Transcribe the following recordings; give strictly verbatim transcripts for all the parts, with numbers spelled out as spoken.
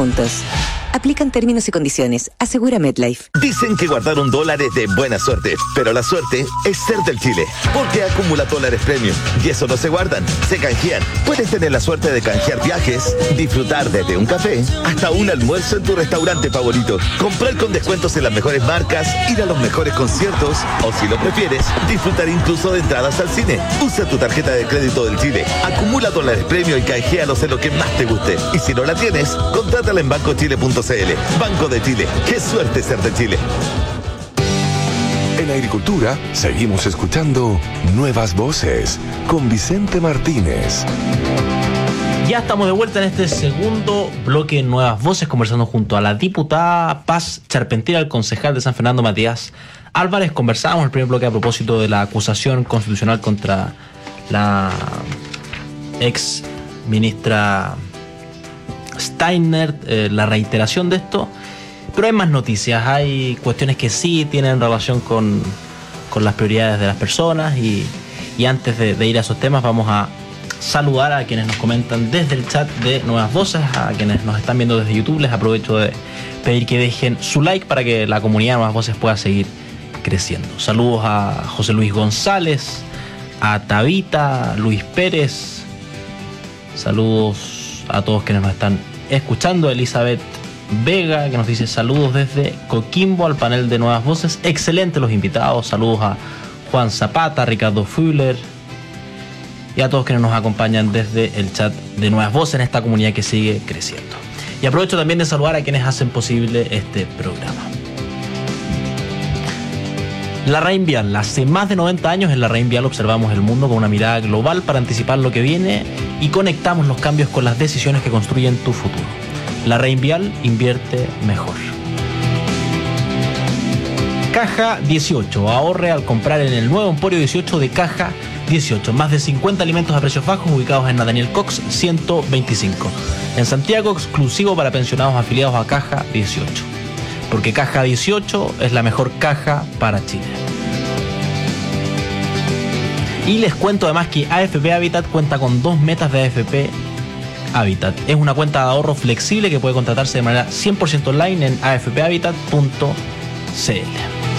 juntos. Aplican términos y condiciones. Asegura MetLife. Dicen que guardar un dólar es de buena suerte, pero la suerte es ser del Chile, porque acumula dólares premium y eso no se guardan, se canjean. Puedes tener la suerte de canjear viajes, disfrutar desde un café hasta un almuerzo en tu restaurante favorito, comprar con descuentos en las mejores marcas, ir a los mejores conciertos o, si lo prefieres, disfrutar incluso de entradas al cine. Usa tu tarjeta de crédito del Chile, acumula dólares premium y canjealos en lo que más te guste. Y si no la tienes, contrátala en banco chile punto c l. Banco de Chile. ¡Qué suerte ser de Chile! En Agricultura seguimos escuchando Nuevas Voces con Vicente Martínez. Ya estamos de vuelta en este segundo bloque de Nuevas Voces, conversando junto a la diputada Paz Charpentier, al concejal de San Fernando, Matías Álvarez. Conversábamos en el primer bloque a propósito de la acusación constitucional contra la ex ministra Steiner, eh, la reiteración de esto, pero hay más noticias, hay cuestiones que sí tienen relación con, con las prioridades de las personas y, y antes de, de ir a esos temas vamos a saludar a quienes nos comentan desde el chat de Nuevas Voces, a quienes nos están viendo desde YouTube. Les aprovecho de pedir que dejen su like para que la comunidad de Nuevas Voces pueda seguir creciendo. Saludos a José Luis González, a Tabita, Luis Pérez, saludos a todos quienes nos están escuchando. Elizabeth Vega, que nos dice saludos desde Coquimbo al panel de Nuevas Voces. Excelentes los invitados. Saludos a Juan Zapata, Ricardo Fuller y a todos quienes nos acompañan desde el chat de Nuevas Voces en esta comunidad que sigue creciendo. Y aprovecho también de saludar a quienes hacen posible este programa. La Rain Vial. Hace más de noventa años en la Rain Vial observamos el mundo con una mirada global para anticipar lo que viene y conectamos los cambios con las decisiones que construyen tu futuro. La Rain Vial invierte mejor. Caja dieciocho. Ahorre al comprar en el nuevo Emporio dieciocho de Caja dieciocho. Más de cincuenta alimentos a precios bajos ubicados en Nathaniel Cox ciento veinticinco. En Santiago, exclusivo para pensionados afiliados a Caja dieciocho. Porque Caja dieciocho es la mejor caja para Chile. Y les cuento además que A F P Habitat cuenta con dos metas de A F P Habitat. Es una cuenta de ahorro flexible que puede contratarse de manera cien por ciento online en a f p habitat punto c l.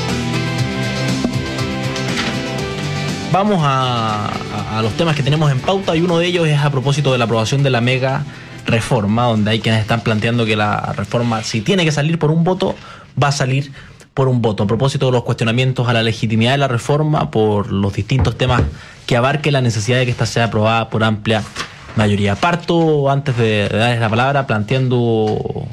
Vamos a, a, a los temas que tenemos en pauta y uno de ellos es a propósito de la aprobación de la mega reforma, donde hay quienes están planteando que la reforma, si tiene que salir por un voto, va a salir por un voto. A propósito de los cuestionamientos a la legitimidad de la reforma por los distintos temas que abarque la necesidad de que esta sea aprobada por amplia mayoría. Parto, antes de, de darles la palabra, planteando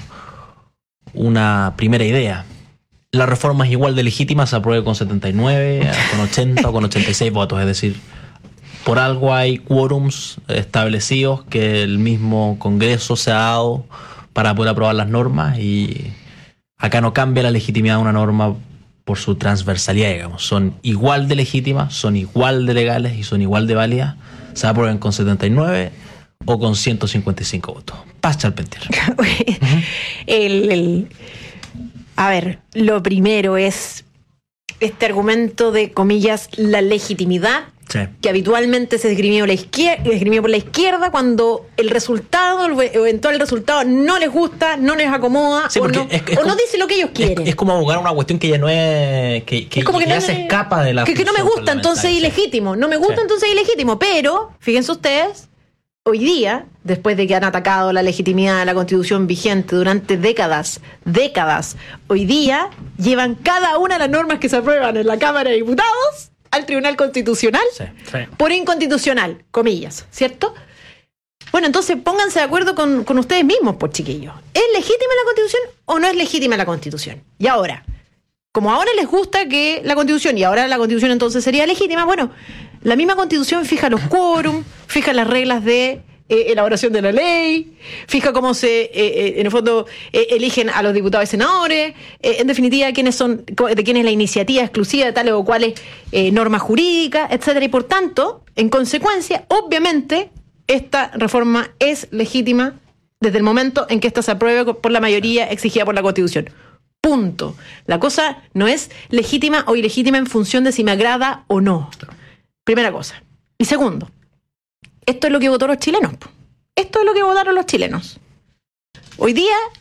una primera idea. La reforma es igual de legítima, se apruebe con setenta y nueve, con ochenta o con ochenta y seis votos, es decir, por algo hay quórums establecidos que el mismo Congreso se ha dado para poder aprobar las normas y acá no cambia la legitimidad de una norma por su transversalidad, digamos. Son igual de legítimas, son igual de legales y son igual de válidas. Se aprueben con setenta y nueve o con ciento cincuenta y cinco votos. Paz Charpentier. uh-huh. el, el, a ver, lo primero es este argumento de, comillas, la legitimidad. Sí. Que habitualmente se esgrimió, la izquierda, esgrimió por la izquierda cuando el resultado, el eventual resultado no les gusta, no les acomoda, sí, o, no, es, es o como, no dice lo que ellos quieren. Es, es como abogar una cuestión que ya no es, que, que, es como que, que no ya se escapa de la que, que no me gusta, entonces es ilegítimo, no me gusta, sí. Entonces es ilegítimo, pero fíjense ustedes, hoy día, después de que han atacado la legitimidad de la Constitución vigente durante décadas, décadas, hoy día llevan cada una de las normas que se aprueban en la Cámara de Diputados al Tribunal Constitucional, sí, sí. Por inconstitucional, comillas, ¿cierto? Bueno, entonces pónganse de acuerdo con, con ustedes mismos, pues chiquillos. ¿Es legítima la Constitución o no es legítima la Constitución? Y ahora, como ahora les gusta que la Constitución, y ahora la Constitución entonces sería legítima, bueno, la misma Constitución fija los quórum, fija las reglas de eh, elaboración de la ley, fija cómo se, eh, eh, en el fondo, eh, eligen a los diputados y senadores, eh, en definitiva, quiénes son, de quién es la iniciativa exclusiva de tales o cuales eh, normas jurídicas, etcétera. Y por tanto, en consecuencia, obviamente, esta reforma es legítima desde el momento en que ésta se apruebe por la mayoría exigida por la Constitución. Punto. La cosa no es legítima o ilegítima en función de si me agrada o no. Primera cosa. Y segundo, esto es lo que votaron los chilenos. Esto es lo que votaron los chilenos. Hoy día